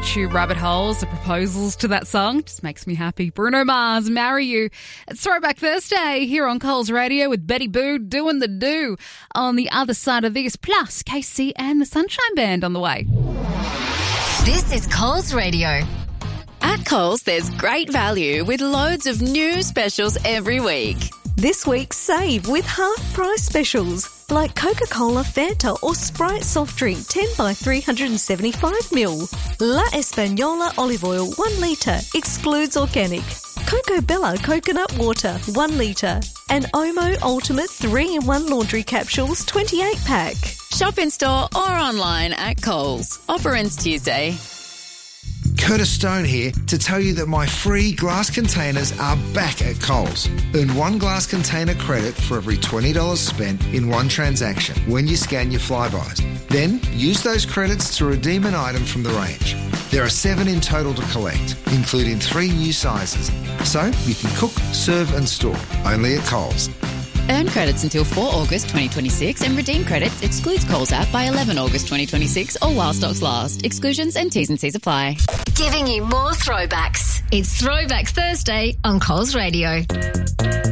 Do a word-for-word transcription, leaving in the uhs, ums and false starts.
YouTube rabbit holes, the proposals to that song. Just makes me happy. Bruno Mars, Marry You. It's Throwback Thursday here on Coles Radio with Betty Boo doing the do on the other side of this. Plus, K C and the Sunshine Band on the way. This is Coles Radio. At Coles, there's great value with loads of new specials every week. This week, save with half-price specials like Coca-Cola, Fanta or Sprite soft drink ten by three hundred seventy-five milliliters. La Española olive oil one litre, excludes organic. Coco Bella coconut water one litre. And Omo Ultimate three in one laundry capsules twenty-eight pack. Shop in store or online at Coles. Offer ends Tuesday. Curtis Stone here to tell you that my free glass containers are back at Coles. Earn one glass container credit for every twenty dollars spent in one transaction when you scan your Flybys. Then use those credits to redeem an item from the range. There are seven in total to collect, including three new sizes. So you can cook, serve and store, only at Coles. Earn credits until the fourth of August twenty twenty-six and redeem credits excludes Coles app by the eleventh of August twenty twenty-six or while stocks last. Exclusions and T's and C's apply. Giving you more throwbacks. It's Throwback Thursday on Coles Radio.